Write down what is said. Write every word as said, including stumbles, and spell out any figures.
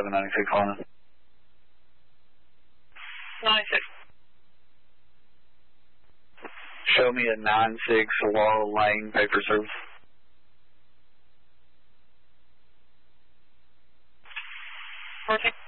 seven ninety-six London. ninety-six. Show me a nine six Laurel Lane paper service. fourteen.